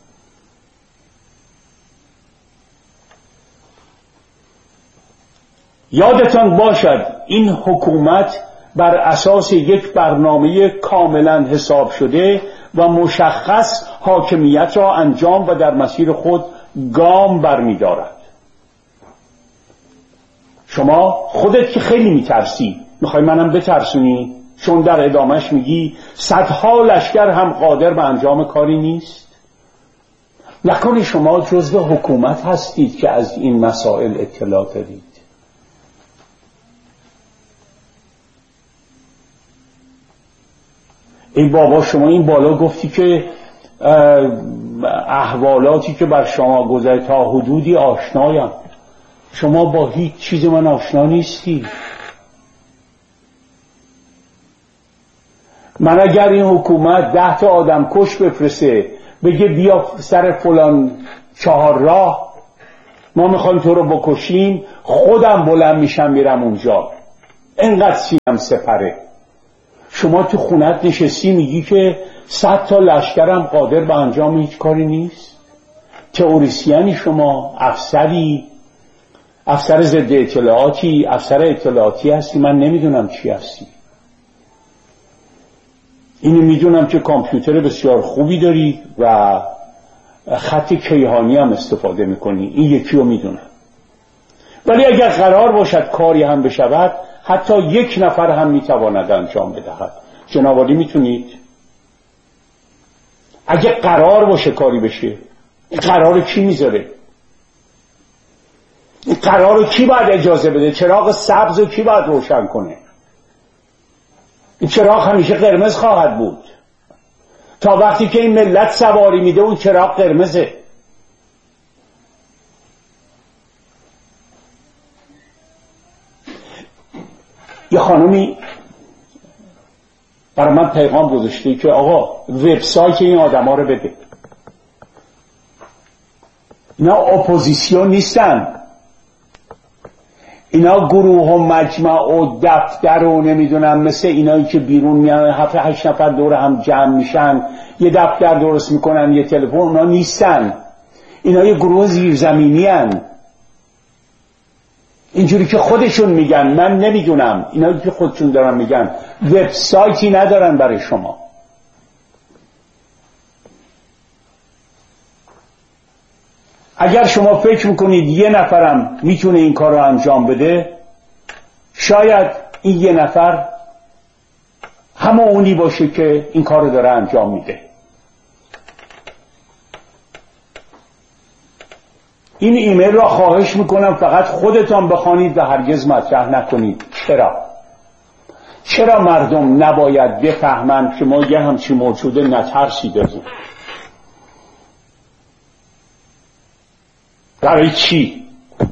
S1: یادتان باشد این حکومت بر اساس یک برنامه کاملا حساب شده و مشخص حاکمیت را انجام و در مسیر خود گام برمی دارد. شما خودت که خیلی میترسی، میخوای منم بترسونی، چون در ادامهش میگی صدها لشکر هم قادر به انجام کاری نیست. نکنه شما جزو حکومت هستید که از این مسائل اطلاع دارید؟ ای بابا، شما این بالا گفتی که احوالاتی که بر شما گذشت تا حدودی آشنایم. شما با هیچ چیز من آشنا نیستی. من اگر این حکومت ده تا آدم کش بفرسته بگه بیا سر فلان چهار راه ما میخوایم تو رو بکشیم، خودم بلند میشم میرم اونجا. انقدر سینم سپره. شما تو خونت نشستی میگی که صد تا لشکرم قادر به انجام هیچ کاری نیست. تئوریسیانی شما، افسری، افسر ضد اطلاعاتی، افسر اطلاعاتی هستی، من نمیدونم چی هستی. اینو میدونم که کامپیوتر بسیار خوبی داری و خط کیهانی هم استفاده میکنی، این یکی رو میدونم. ولی اگر قرار باشد کاری هم بشود، حتی یک نفر هم میتواند انجام بدهد. جناب عالی میتونید؟ اگه قرار باشه کاری بشه، این قرار کی میذاره؟ این قرار کی باید اجازه بده؟ چراغ سبز رو کی باید روشن کنه؟ این چراغ همیشه قرمز خواهد بود تا وقتی که این ملت سواری میده اون چراغ قرمزه. یه خانمی برای من پیغام گذاشته که آقا وبسایت این آدم ها رو بده. اینا اپوزیسیون نیستن، اینا گروه و مجمع و دفتر و نمیدونم مثل اینایی که بیرون میان هفت هشت نفر دور هم جمع میشن یه دفتر درست میکنن یه تلفن. اونا نیستن، اینا یه گروه زیرزمینی هن. اینجوری که خودشون میگن، من نمیدونم، اینا که خودشون دارن میگن وبسایتی ندارن برای شما. اگر شما فکر میکنید یه نفرم میتونه این کار رو انجام بده، شاید این یه نفر همه اونی باشه که این کار رو داره انجام میده. این ایمیل را خواهش میکنم فقط خودتان بخوانید و هرگز مطرح نکنید. چرا؟ چرا مردم نباید بفهمند که ما یه همچین موجوده نترسی داریم؟ برای چی؟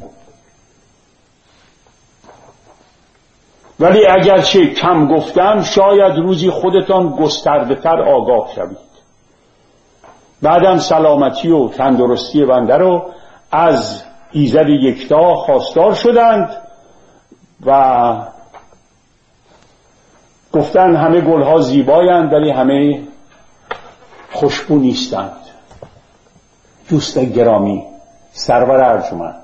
S1: ولی اگرچه کم گفتم، شاید روزی خودتان گسترده تر آگاه شوید. بعدم سلامتی و تندرستی بنده رو از ایزد یکتا خواستار شدند و گفتن همه گلها زیبایند ولی همه خوشبو نیستند. دوست گرامی، سرور ارجمند،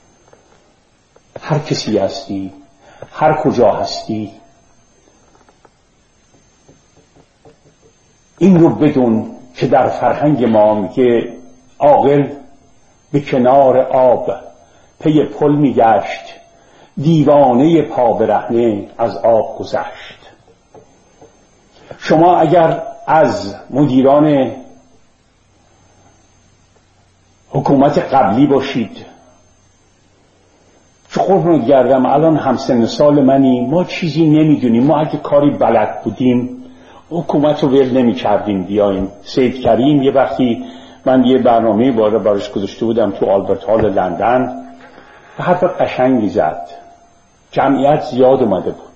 S1: هر کسی هستی، هر کجا هستی، این رو بدون که در فرهنگ ما میگه عاقل به کنار آب پی پل میگشت، دیوانه پا برهنه از آب گذشت. شما اگر از مدیران حکومت قبلی باشید، چه قربونت گردم الان همسن سال منی، ما چیزی نمیدونیم. ما اگه کاری بلد بودیم حکومت رو ول نمی کردیم بیاییم. سید کریم یه وقتی من یه برنامه باره براش گذاشته بودم تو آلبرت هال لندن و حرف قشنگی زد. جمعیت زیاد اومده بود.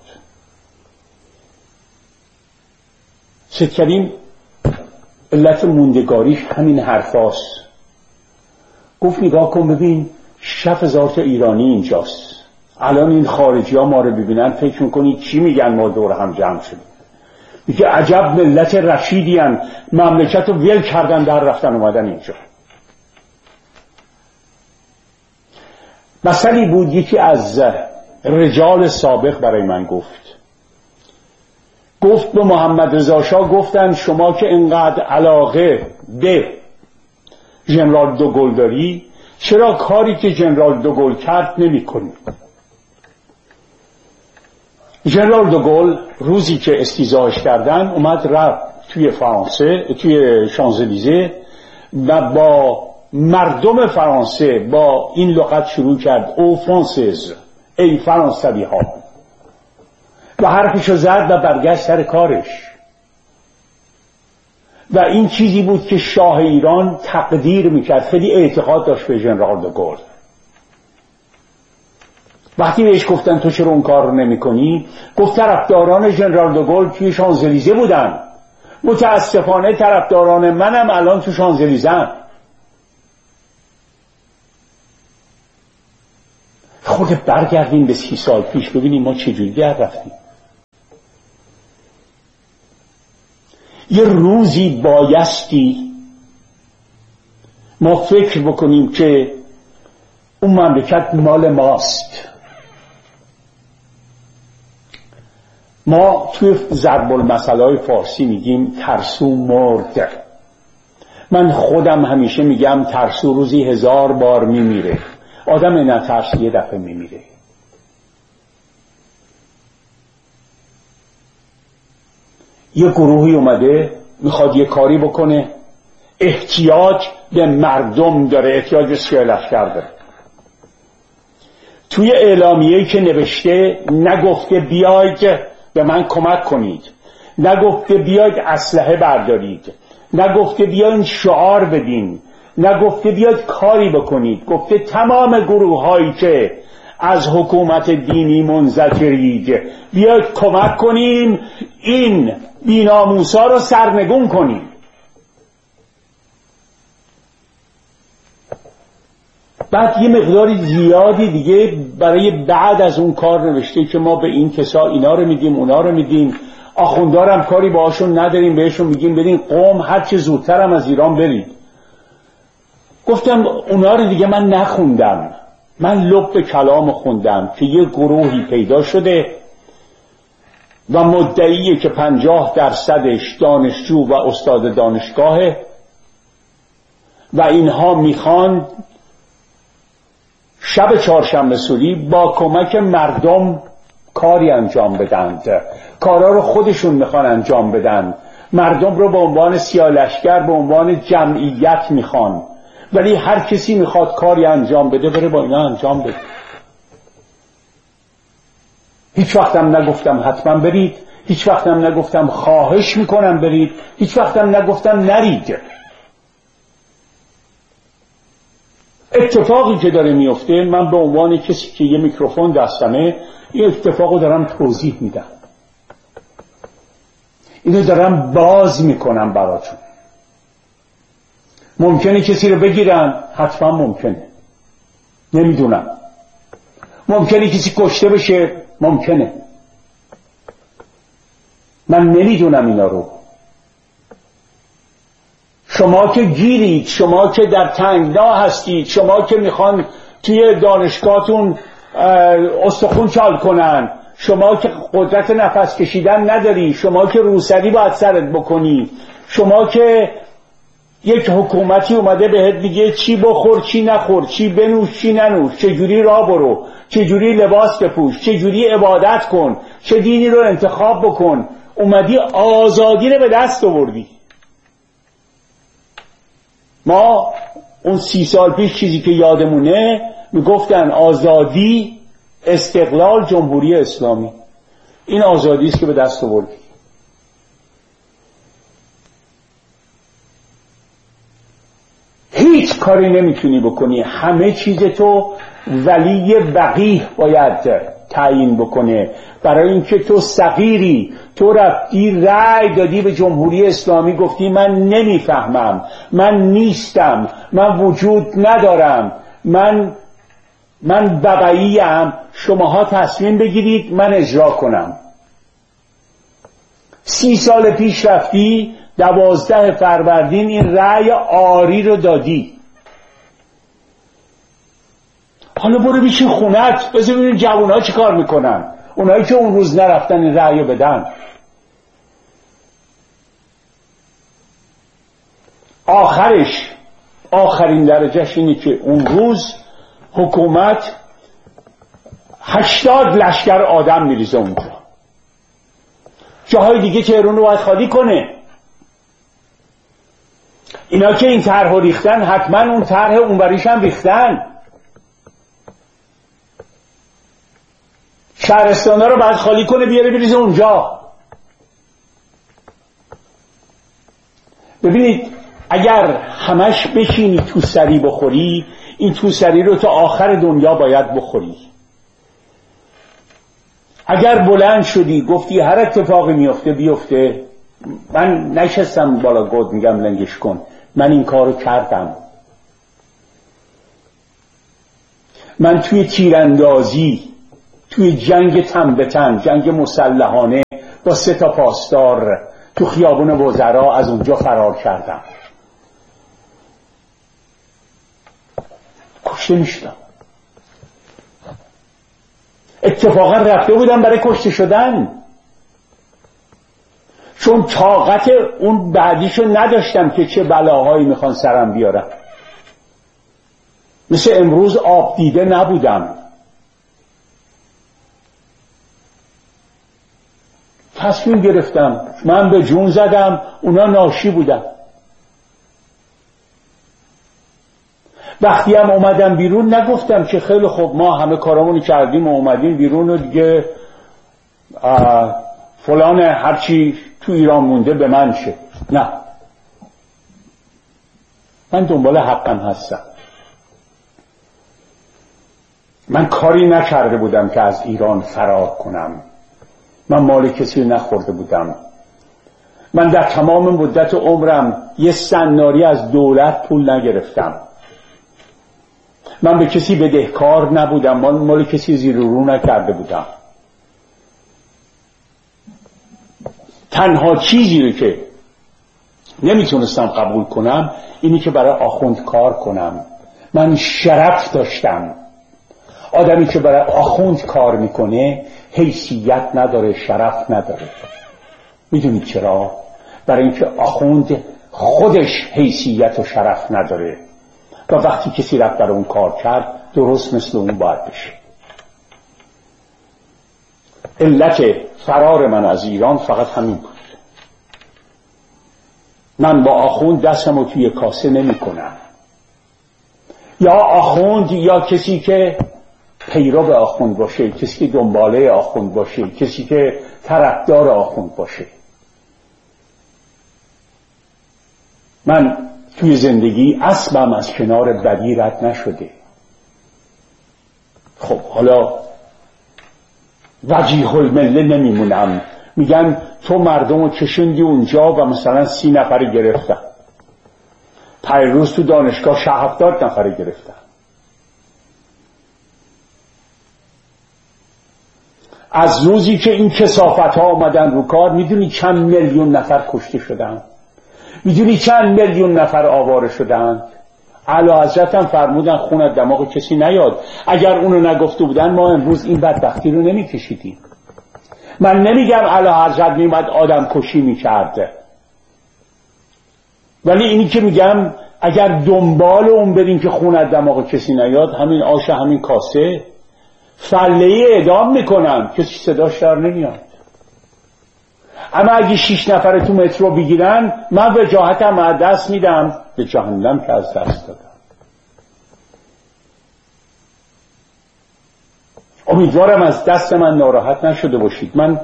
S1: سید کریم علت موندگاریش همین حرفاست. گفت نگاه کن ببین شف هزار تا ایرانی اینجاست، الان این خارجی ها ما رو ببینن فکر میکنی چی میگن ما دور هم جمع شدیم. میگه عجب ملت رشیدی هن، مملکت رو ول کردن در رفتن اومدن اینجا. مثلی بود یکی از رجال سابق برای من گفت گفت به محمد رضا شاه گفتن شما که اینقدر علاقه به ژنرال دوگل داری، چرا کاری که ژنرال دوگل کرد نمی کنی؟ ژنرال دوگل روزی که استیضاحش کردن اومد رفت توی فرانسه، توی شانزلیزه و با مردم فرانسه با این لغت شروع کرد او فرانسیز، ای فرانسوی ها، و حرفشو زد و برگشت سر کارش. و این چیزی بود که شاه ایران تقدیر میکرد، خیلی اعتقاد داشت به ژنرال دوگل. وقتی بهش گفتن تو چرا اون کار رو نمی کنی؟ گفت طرفداران ژنرال دوگل توی شانزلیزه بودن، متاسفانه طرفداران منم الان تو شانزلیزه‌ام. خود برگردیم به سی سال پیش ببینیم ما چجوری در رفتیم. یه روزی بایستی ما فکر بکنیم که اون مملکت مال ماست. ما توی ضرب المثل‌های فارسی میگیم ترسو مرد. من خودم همیشه میگم ترسو روزی هزار بار میمیره، آدم نترس یه دفعه میمیره. یه گروهی اومده میخواد یه کاری بکنه، احتیاج به مردم داره، احتیاج به سیاه لشکر داره. توی اعلامیه‌ای که نوشته نگفته بیاید به من کمک کنید، نگفته بیاید اسلحه بردارید، نگفته بیاید شعار بدین، نگفته بیاید کاری بکنید. گفته تمام گروه هایی که از حکومت دینی منزجرید بیاید کمک کنیم این بی‌ناموسا رو سرنگون کنیم. بعد یه مقداری زیادی دیگه برای بعد از اون کار نوشته که ما به این کسا اینا رو میدیم اونا رو میدیم، آخوندارم کاری باهاشون نداریم، بهشون میگیم بدین قوم هر چه زودترم از ایران برید. گفتم اونا رو دیگه من نخوندم، من لب کلام خوندم که یه گروهی پیدا شده و مدعیه که پنجاه درصدش دانشجو و استاد دانشگاهه و اینها میخوان شب چهارشنبه سوری با کمک مردم کاری انجام بدند، کارا رو خودشون میخوان انجام بدن، مردم رو به عنوان سیاه لشکر به عنوان جمعیت میخوان، ولی هر کسی میخواد کاری انجام بده بره با اینا انجام بده. هیچ وقتم نگفتم حتما برید، هیچ وقتم نگفتم خواهش میکنم برید، هیچ وقتم نگفتم نرید. اتفاقی که داره میفته، من به عنوان کسی که یه میکروفون دستمه این اتفاقو دارم توضیح میدم، اینو دارم باز میکنم براتون. ممکنه کسی رو بگیرن، حتما ممکنه، نمیدونم. ممکنه کسی کشته بشه، ممکنه، من نمیدونم اینا رو. شما که گیرید، شما که در تنگنا هستید، شما که میخوان توی دانشگاهتون استخون چال کنن، شما که قدرت نفس کشیدن نداری، شما که روسری باید سرت بکنی، شما که یک حکومتی اومده بهت میگه چی بخور چی نخور، چی بنوش چی ننوش، چجوری راه برو، چجوری لباس بپوش، چجوری عبادت کن، چه دینی رو انتخاب بکن، اومدی آزادی رو به دست آوردی. ما اون سی سال پیش چیزی که یادمونه میگفتن آزادی، استقلال، جمهوری اسلامی. این آزادی است که به دست آوردی. هیچ کاری نمیتونی بکنی، همه چیز تو ولی بقیه باید تعیین بکنه. برای اینکه تو صغیری، تو رفتی رأی دادی به جمهوری اسلامی، گفتی من نمیفهمم، من نیستم، من وجود ندارم، من من بقیه‌ام، شماها تصمیم بگیرید من اجرا کنم. سی سال پیش رفتی دوازده فروردین این رأی آری رو دادی. حالا برو بیشین خونت، بذار ببینید جوان‌ها چی کار میکنن، اونایی که اون روز نرفتن این رأی رو بدن. آخرش، آخرین درجهش اینه که اون روز حکومت هشتاد لشکر آدم میریزه اونجا، جاهای دیگه تهران رو باید خالی کنه. اینا که این طرح ریختن، حتما اون طرح اونوریش هم ریختن. شهرستانا رو باید خالی کنه، بیاره بریزه اونجا. ببینید اگر همش بشینی تو سری بخوری، این تو سری رو تا آخر دنیا باید بخوری. اگر بلند شدی گفتی هر اتفاقی میفته بیفته، من نشستم بالا گود میگم لنگش کن، من این کارو کردم. من توی تیراندازی، توی جنگ تن به تن، جنگ مسلحانه با سه تا پاسدار تو خیابون وزرا از اونجا فرار کردم. کشته میشدم. اتفاقا رفته بودم برای کشته شدن، چون طاقت اون بعدیشو نداشتم که چه بلاهایی میخوان سرم بیارم. مثل امروز آب دیده نبودم. تصمیم گرفتم، من به جون زدم، اونا ناشی بودن. وقتی هم اومدم بیرون نگفتم که خیلی خوب ما همه کارامونو کردیم و اومدیم بیرون و دیگه فلان هرچی تو ایران مونده به من شه. نه، من دنبال حقم هستم. من کاری نکرده بودم که از ایران فرار کنم. من مال کسی نخورده بودم. من در تمام مدت عمرم یه سناری از دولت پول نگرفتم. من به کسی بدهکار نبودم. من مال کسی زیر و رو نکرده بودم. تنها چیزی رو که نمیتونستم قبول کنم اینی که برای آخوند کار کنم. من شرف داشتم. آدمی که برای آخوند کار میکنه حیثیت نداره، شرف نداره. میدونید چرا؟ برای اینکه آخوند خودش حیثیت و شرف نداره و وقتی کسی رفت برای اون کار کرد درست مثل اون باید بشه. علت فرار من از ایران فقط همین بود. من با آخوند دستم رو توی کاسه نمی کنم. یا آخوند یا کسی که پیرو آخوند باشه، کسی که دنباله آخوند باشه، کسی که طرفدار آخوند باشه. من توی زندگی اسبم از کنار بدی رد نشده. خب حالا وجیه المله نمیمونم. میگن تو مردم رو کشوندی اونجا و مثلا سی نفر گرفتن. پیروز تو دانشگاه شه هفتاد نفر گرفتن. از روزی که این کثافت ها آمدن رو کار میدونی چند میلیون نفر کشته شدن؟ میدونی چند میلیون نفر آواره شدن؟ اعلیحضرت هم فرمودن خون از دماغ کسی نیاد. اگر اونو نگفته بودن ما امروز این بدبختی رو نمیکشیدیم. من نمیگم اعلیحضرت میومد آدم کشی میکرده، ولی اینی که میگم اگر دنبال اون بریم که خون از دماغ کسی نیاد، همین آش همین کاسه فله اعدام میکنن، کسی صداش در نمیاد. اما اگه شیش نفر تو مترو بگیرن من وجاهتم از دست میدم، به جهنم که از دست دادم. امیدوارم از دست من ناراحت نشده باشید. من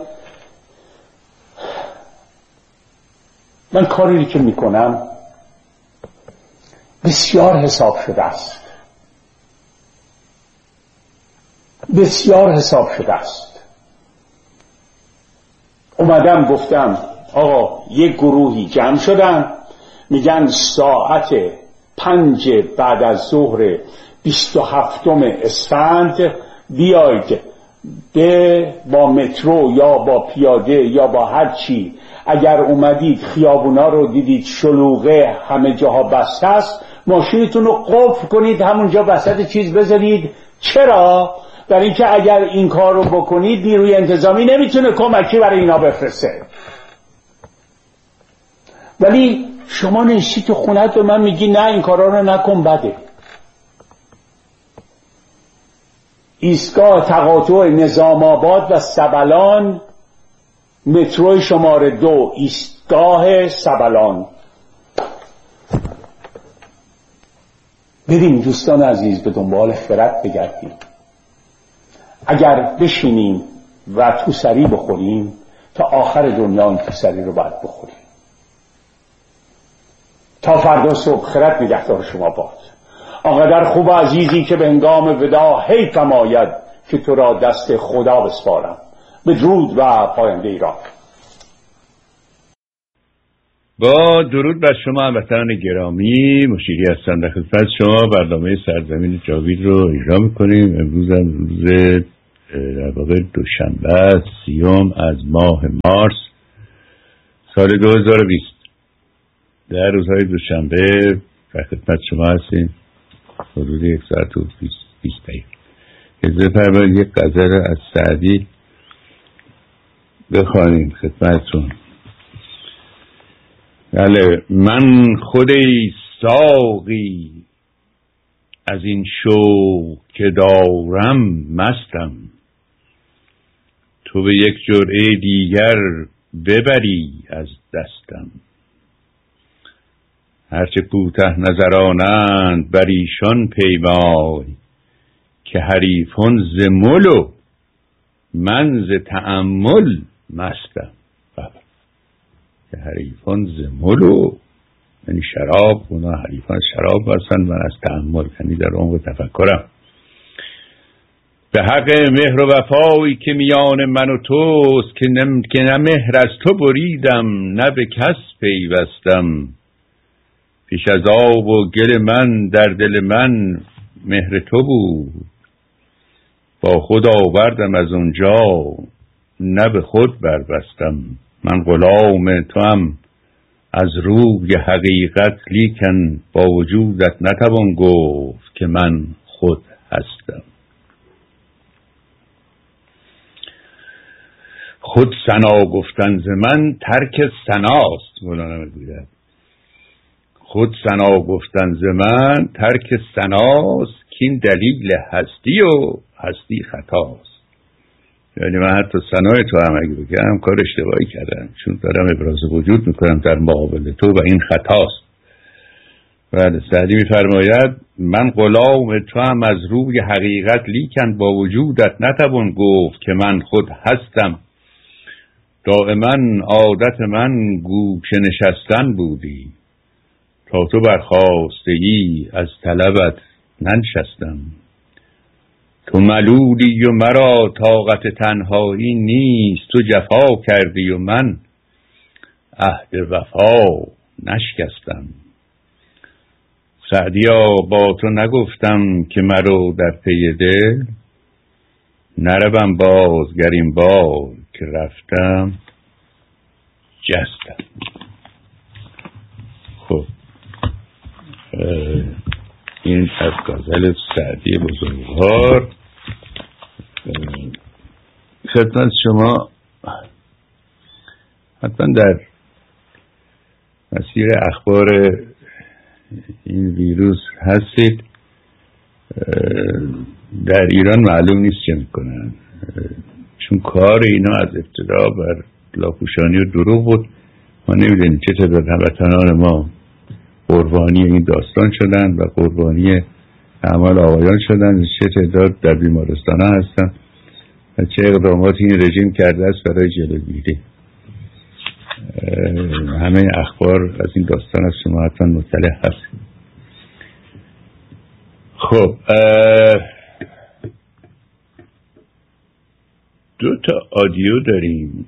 S1: من کاری که میکنم بسیار حساب شده است. بسیار حساب شده است. اومدم گفتم آقا یک گروهی جمع شدن، میگن ساعت پنج بعد از ظهر بیست و هفتم اسفند بیاید به با مترو یا با پیاده یا با هر چی، اگر اومدید خیابونا رو دیدید شلوغه همه جاها بسته است، ماشینتون رو قفل کنید همونجا وسط چیز بذارید. چرا؟ برای اینکه اگر این کار رو بکنید نیروی انتظامی نمیتونه کمکی برای اینا بفرسته. ولی شما نشید تو خونت و من میگی نه این کارا رو نکن، بده. ایستگاه تقاطع نظام آباد و سبلان، مترو شماره دو، ایستگاه سبلان. بریم دوستان عزیز به دنبال خرد بگردیم. اگر بشینیم و توسری بخوریم تا آخر دنیا این توسری رو باید بخوریم. تا فردا صبح خرد نگهدار شما باد. آنقدر خوب و عزیزی که به هنگام ودا حیفم آید که تو را دست خدا بسپارم. بدرود و پاینده ایران.
S2: با درود بر شما هموطنان گرامی، مشیری هستم در خدمت شما. برنامه سرزمین جاوید رو اجرا میکنیم. امروز هم روز در واقع دوشنبه سیوم از ماه مارس سال دو هزار و بیست. در روزهای دوشنبه در خدمت شما هستیم حدود یک ساعت و بیست دقیقه. اجازه فرمایید یک غزل از سعدی بخوانیم خدمتتون. بله. من خود ساقی از این شوق که دارم مستم، تو به یک جرعه دیگر ببری از دستم. هرچه کوته نظرانند بر ایشان پیمای، که حریفان ز مل و من ز تأمل مستم. که حریفان ز مل و یعنی شراب، اونا حریفان شراب هستن، من از تأمل یعنی در عمق تفکرم. به حق مهر و وفایی که میان من و توست، که نه, که نه مهر از تو بریدم نه به کس پیوستم. پیش از آب و گل من در دل من مهر تو بود، با خود آوردم از اونجا نه به خود بربستم. من غلام تو هم از روی حقیقت، لیکن با وجودت نتوان گفت که من خود هستم. خود ثنا گفتن ز من ترک ثناست. مولانا میگوید خود ثنا گفتن ز من ترک ثناست، که این دلیل هستی و هستی خطاست. یعنی من حتی ثنای تو هم اگه بگم کار اشتباهی کردم، چون دارم ابراز وجود میکنم در مقابل تو و این خطاست. و سعدی میفرماید من غلام تو هم از روی حقیقت، لیکن با وجودت نتوان گفت که من خود هستم. دائما عادت من گوشه نشستن بودی، تا تو برخاسته ای از طلبت ننشستم. تو ملولی و مرا طاقت تنهایی نیست، تو جفا کردی و من عهد وفا نشکستم. سعدیا با تو نگفتم که مرو در پی دل، نروم باز گر این بار که رفتم جستم. خب این از غزل سعدی بزرگوار خدمت شما. حتما در مسیر اخبار این ویروس هستید. در ایران معلوم نیست چه میکنن، چون کار اینا از ابتدا بر لاپوشانی و دروغ بود. ما نمیدونیم چه تعداد هموطنان ما قربانی این داستان شدن و قربانی اعمال آقایان شدن، چه تعداد در بیمارستان ها هستن و چه اقداماتی این رژیم کرده است برای جلوگیری. همه اخبار از این داستان از شما حتما مطلع هست. خب دو تا آدیو داریم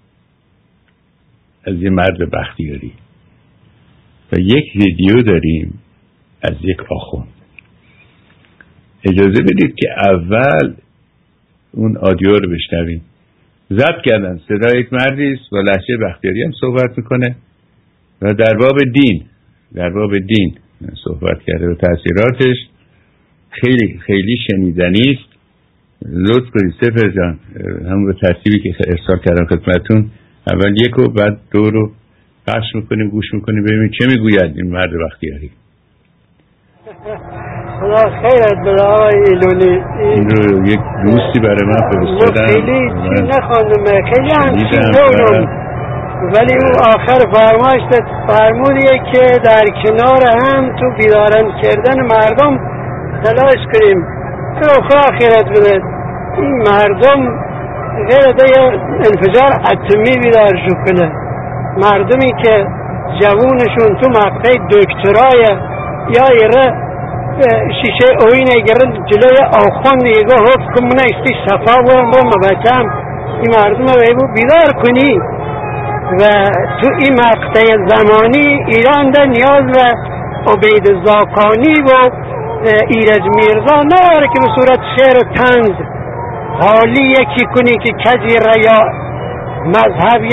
S2: از یه مرد بختیاری و یک ویدیو داریم از یک آخوند. اجازه بدید که اول اون آدیو رو بشنویم. ضبط کردن صدای یک مردی است با لهجه بختیاری هم صحبت میکنه و در باب دین در باب دین صحبت کرده و تأثیراتش خیلی خیلی شنیدنی است. لطف کنید سفر جان همون به ترتیبی که ارسال کردم خدمتتون اول یک و بعد دو رو پخش میکنیم، گوش میکنیم، ببینیم چه میگوید این مرد بختیاری.
S3: خدا خیرت بده آقای ایلونی.
S2: این رو یک دوستی برای من فرستادن.
S3: خیلی چی نخواندم، خیلی همچین دونم، ولی او آخر فرمایشت فرمودیه که در کنار هم تو بیدارن کردن مردم تلاش کنیم. خدا خیرت بده. این مردم غیر ده انفجار اتمی بیدار شو کنه. مردمی که جوونشون تو مقطع دکترای یا ایره شیشه اوینه گرن جلوی آخوند یگه حکم منه استی صفا بوم بوم بچم این مردم رو بیدار کنی. و تو این مقطع زمانی ایران ده نیاز و عبید زاکانی و ایرج میرزا نداره که به صورت شعر و طنز حالی یکی کنی که کجی ریا مذهب